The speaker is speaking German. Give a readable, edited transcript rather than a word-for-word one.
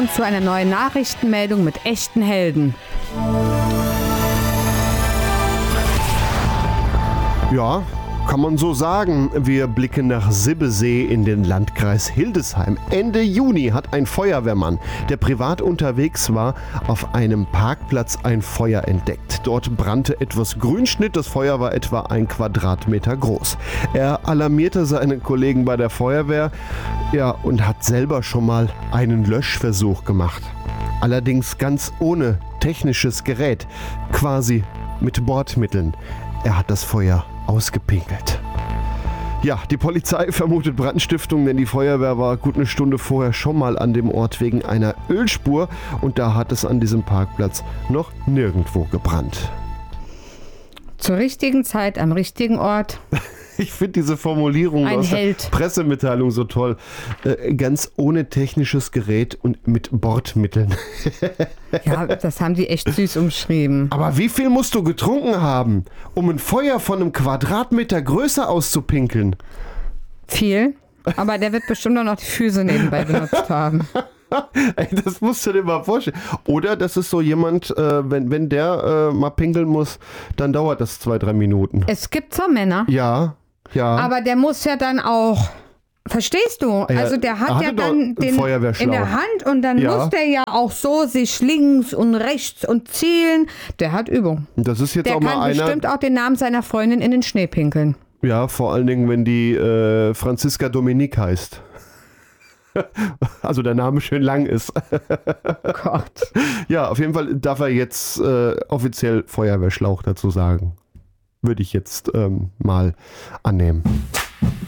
Willkommen zu einer neuen Nachrichtenmeldung mit echten Helden. Ja, kann man so sagen. Wir blicken nach Sibbesee in den Landkreis Hildesheim. Ende Juni hat ein Feuerwehrmann, der privat unterwegs war, auf einem Parkplatz ein Feuer entdeckt. Dort brannte etwas Grünschnitt, das Feuer war etwa 1 Quadratmeter groß. Er alarmierte seine Kollegen bei der Feuerwehr, und hat selber schon mal einen Löschversuch gemacht. Allerdings ganz ohne technisches Gerät, quasi mit Bordmitteln. Er hat das Feuer ausgepinkelt. Ja, die Polizei vermutet Brandstiftung, denn die Feuerwehr war gut eine Stunde vorher schon mal an dem Ort wegen einer Ölspur und da hat es an diesem Parkplatz noch nirgendwo gebrannt. Zur richtigen Zeit am richtigen Ort. Ich finde diese Formulierung aus der Pressemitteilung so toll. Ganz ohne technisches Gerät und mit Bordmitteln. Ja, das haben die echt süß umschrieben. Aber wie viel musst du getrunken haben, um ein Feuer von einem Quadratmeter Größe auszupinkeln? Viel, aber der wird bestimmt auch noch die Füße nebenbei benutzt haben. Ey, das musst du dir mal vorstellen. Oder das ist so jemand, wenn der mal pinkeln muss, dann dauert das 2-3 Minuten. Es gibt so Männer. Ja. Aber der muss ja dann auch, verstehst du? Also der hat ja dann den in der Hand und dann muss der ja auch so sich links und rechts und zielen. Der hat Übung. Das ist jetzt der auch mal kann bestimmt auch den Namen seiner Freundin in den Schnee pinkeln. Ja, vor allen Dingen, wenn die Franziska Dominique heißt. Also der Name schön lang ist. Gott. Ja, auf jeden Fall darf er jetzt offiziell Feuerwehrschlauch dazu sagen. Würde ich jetzt mal annehmen.